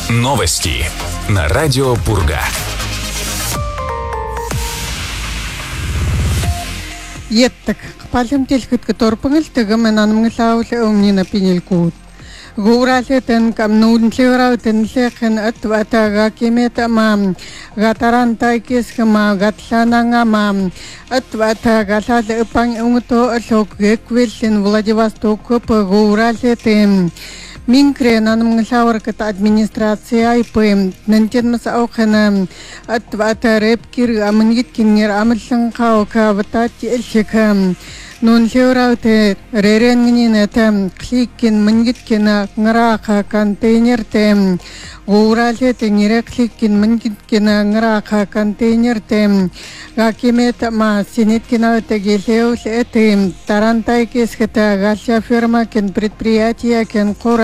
Новости на радио Пурга. Еттик палым телхит которпыңыл тыгымын анымгылаул өмнина пинелкут. Гуралетен камнун чевраутен лехен атватага кемета мам гатарантай кескама гатлананга мам атватага лал пан умто алок геквелсен Владивосток по гуралетен Минкрен анымгылауркат администрация айпым нантенмас аухана атвата репкир амынгиткинер амылсынкау каватати эльшикам Нун чевраute реренгнин тем кликин мангиткина нгараха контейнер тем гурале тенере кликин мангиткина нгараха контейнер тем гакимет ма синиткина тегелеус этим тарантай кесхета гаша фирма кен предприятия кен